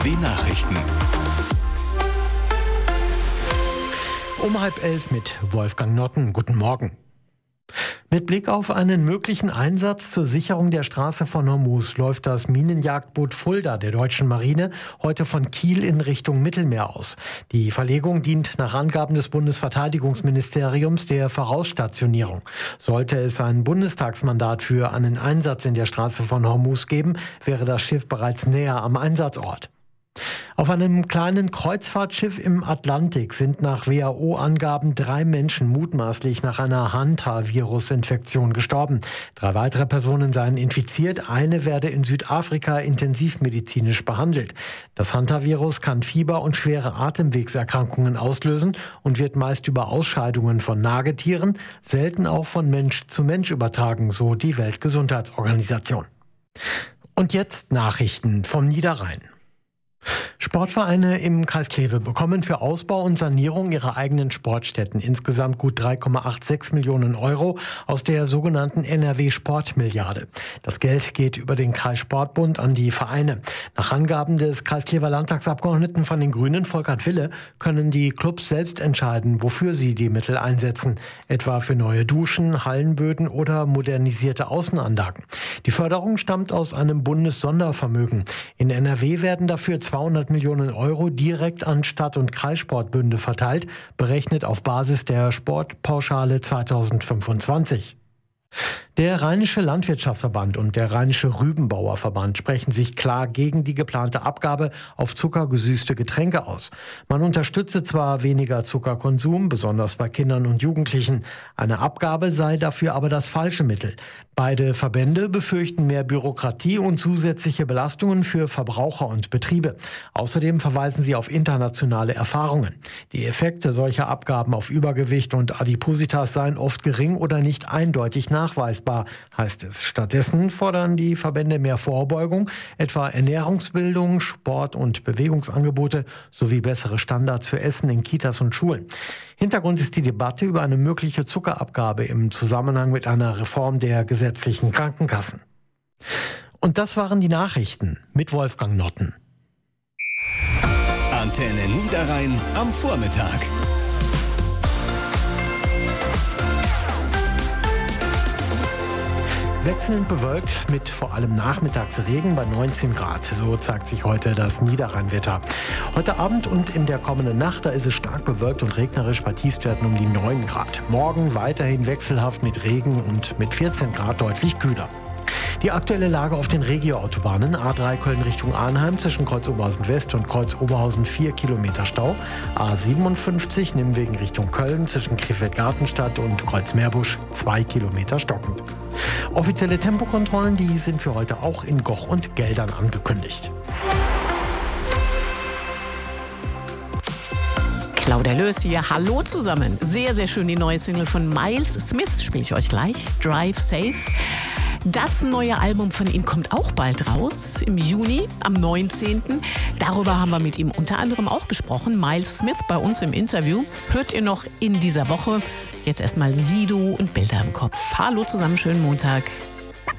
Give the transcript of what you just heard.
Die Nachrichten. Um 10:30 mit Wolfgang Notten. Guten Morgen. Mit Blick auf einen möglichen Einsatz zur Sicherung der Straße von Hormuz läuft das Minenjagdboot Fulda der deutschen Marine heute von Kiel in Richtung Mittelmeer aus. Die Verlegung dient nach Angaben des Bundesverteidigungsministeriums der Vorausstationierung. Sollte es ein Bundestagsmandat für einen Einsatz in der Straße von Hormuz geben, wäre das Schiff bereits näher am Einsatzort. Auf einem kleinen Kreuzfahrtschiff im Atlantik sind nach WHO-Angaben 3 Menschen mutmaßlich nach einer Hantavirus-Infektion gestorben. 3 weitere Personen seien infiziert, eine werde in Südafrika intensivmedizinisch behandelt. Das Hantavirus kann Fieber und schwere Atemwegserkrankungen auslösen und wird meist über Ausscheidungen von Nagetieren, selten auch von Mensch zu Mensch übertragen, so die Weltgesundheitsorganisation. Und jetzt Nachrichten vom Niederrhein. Sportvereine im Kreis Kleve bekommen für Ausbau und Sanierung ihrer eigenen Sportstätten insgesamt gut 3,86 Millionen Euro aus der sogenannten NRW-Sportmilliarde. Das Geld geht über den Kreissportbund an die Vereine. Nach Angaben des Kreisklever Landtagsabgeordneten von den Grünen, Volkert Wille, können die Clubs selbst entscheiden, wofür sie die Mittel einsetzen. Etwa für neue Duschen, Hallenböden oder modernisierte Außenanlagen. Die Förderung stammt aus einem Bundessondervermögen. In NRW werden dafür 200 Millionen Euro direkt an Stadt- und Kreissportbünde verteilt, berechnet auf Basis der Sportpauschale 2025. Der Rheinische Landwirtschaftsverband und der Rheinische Rübenbauerverband sprechen sich klar gegen die geplante Abgabe auf zuckergesüßte Getränke aus. Man unterstütze zwar weniger Zuckerkonsum, besonders bei Kindern und Jugendlichen. Eine Abgabe sei dafür aber das falsche Mittel. Beide Verbände befürchten mehr Bürokratie und zusätzliche Belastungen für Verbraucher und Betriebe. Außerdem verweisen sie auf internationale Erfahrungen. Die Effekte solcher Abgaben auf Übergewicht und Adipositas seien oft gering oder nicht eindeutig nachweisbar, heißt es. Stattdessen fordern die Verbände mehr Vorbeugung, etwa Ernährungsbildung, Sport- und Bewegungsangebote sowie bessere Standards für Essen in Kitas und Schulen. Hintergrund ist die Debatte über eine mögliche Zuckerabgabe im Zusammenhang mit einer Reform der gesetzlichen Krankenkassen. Und das waren die Nachrichten mit Wolfgang Notten. Antenne Niederrhein am Vormittag. Wechselnd bewölkt mit vor allem Nachmittagsregen bei 19 Grad. So zeigt sich heute das Niederrheinwetter. Heute Abend und in der kommenden Nacht, da ist es stark bewölkt und regnerisch bei Tiefstwerten um die 9 Grad. Morgen weiterhin wechselhaft mit Regen und mit 14 Grad deutlich kühler. Die aktuelle Lage auf den Regio-Autobahnen: A3 Köln Richtung Arnheim zwischen Kreuz Oberhausen West und Kreuz Oberhausen 4 Kilometer Stau. A57 Nimwegen Richtung Köln zwischen Krefeld-Gartenstadt und Kreuz Meerbusch 2 Kilometer stockend. Offizielle Tempokontrollen, die sind für heute auch in Goch und Geldern angekündigt. Claudia Löß hier. Hallo zusammen. Sehr, sehr schön die neue Single von Miles Smith spiele ich euch gleich. Drive Safe. Das neue Album von ihm kommt auch bald raus, im Juni, am 19. Darüber haben wir mit ihm unter anderem auch gesprochen. Miles Smith bei uns im Interview. Hört ihr noch in dieser Woche. Jetzt erstmal Sido und Bilder im Kopf. Hallo zusammen, schönen Montag.